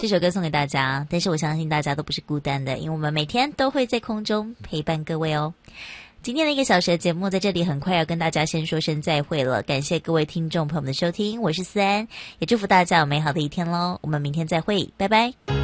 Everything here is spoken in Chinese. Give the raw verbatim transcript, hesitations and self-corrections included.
这首歌送给大家，但是我相信大家都不是孤单的，因为我们每天都会在空中陪伴各位哦。今天的一个小时的节目在这里很快要跟大家先说声再会了，感谢各位听众朋友们的收听，我是思安，也祝福大家有美好的一天咯，我们明天再会，拜拜。